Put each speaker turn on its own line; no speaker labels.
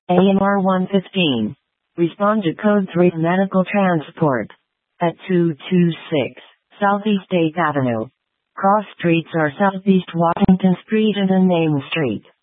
AMR 115. Respond to code 3 medical transport. At 226 Southeast 8th Avenue. Cross streets are Southeast Washington Street and Main Street.